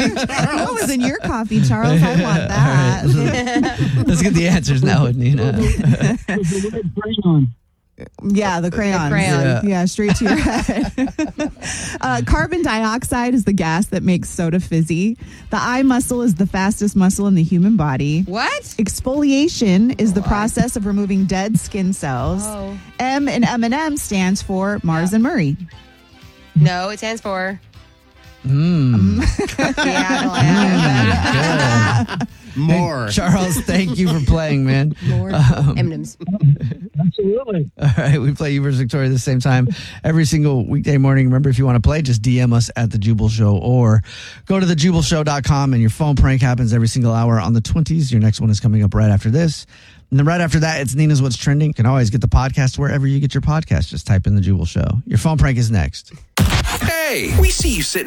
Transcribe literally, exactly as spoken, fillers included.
What was in your coffee, Charles? I want that. Right. Let's get the answers now with Nina. Yeah, the crayons. The crayon. Yeah. yeah, straight to your head. uh, carbon dioxide is the gas that makes soda fizzy. The eye muscle is the fastest muscle in the human body. What? Exfoliation is the process of removing dead skin cells. Oh. M in M and M stands for Mars and Murray. No, it stands for. Mm. Yeah, More. Hey, Charles, thank you for playing, man. More Um, M and M's. Absolutely. All right, we play you versus Victoria at the same time every single weekday morning. Remember, if you want to play, just D M us at The Jubal Show or go to the jubal show dot com, and your phone prank happens every single hour on the twenties. Your next one is coming up right after this. And then right after that, it's Nina's What's Trending. You can always get the podcast wherever you get your podcast. Just type in The Jubal Show. Your phone prank is next. Hey, we see you sitting